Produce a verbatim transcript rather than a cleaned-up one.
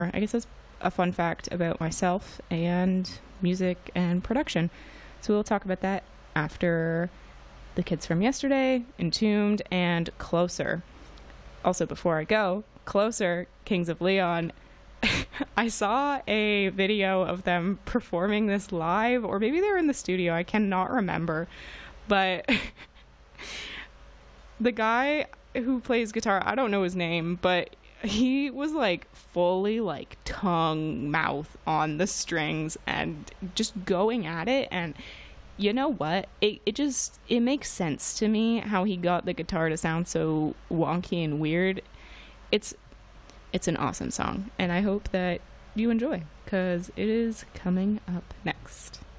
I guess that's a fun fact about myself and music and production. So we'll talk about that after the kids from yesterday, Entombed, and Closer. Also, before I go, Closer, Kings of Leon. I saw a video of them performing this live, or maybe they were in the studio. I cannot remember. But the guy who plays guitar, I don't know his name, but he was like fully like tongue mouth on the strings and just going at it. And you know what, it, it just it makes sense to me how he got the guitar to sound so wonky and weird. It's it's an awesome song, and I hope that you enjoy, because it is coming up next.